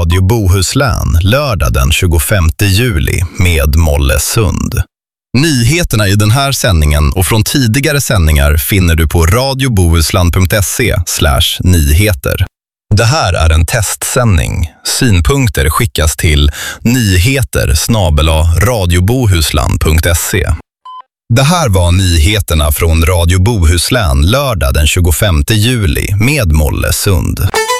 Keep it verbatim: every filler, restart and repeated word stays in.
Radio Bohuslän lördag den tjugofemte juli med Mollösund. Nyheterna i den här sändningen och från tidigare sändningar finner du på radiobohusland punkt se slash nyheter. Det här är en testsändning. Synpunkter skickas till nyheter snabel-a radiobohusland punkt se. Det här var nyheterna från Radio Bohuslän lördag den tjugofemte juli med Mollösund.